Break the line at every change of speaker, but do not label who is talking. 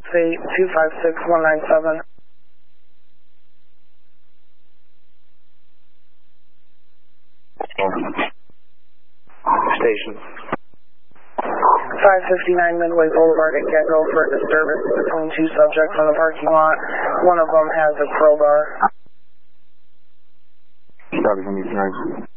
Say 256197.
Station.
559 Midway Boulevard at Gecko for a disturbance between two subjects in the parking lot. One of them has a crowbar.
Probably going to be driving.